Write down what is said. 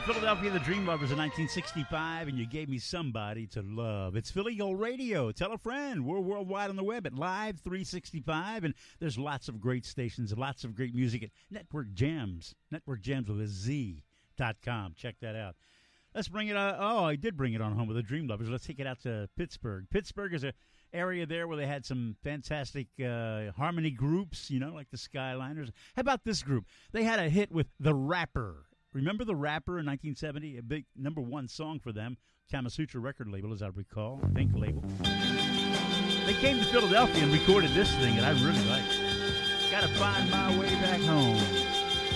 Philadelphia, the Dream Lovers in 1965, and you gave me somebody to love. It's Philly Gold Radio. Tell a friend. We're worldwide on the web at Live 365, and there's lots of great stations, lots of great music at Network Jams with a Z.com. Check that out. Let's bring it on. Oh, I did bring it on home with the Dream Lovers. Let's take it out to Pittsburgh. Pittsburgh is an area there where they had some fantastic harmony groups, like the Skyliners. How about this group? They had a hit with The Rapper. Remember The Rapper in 1970? A big #1 song for them. Kama Sutra record label, as I recall. Pink label. They came to Philadelphia and recorded this thing that I really like. Gotta find my way back home.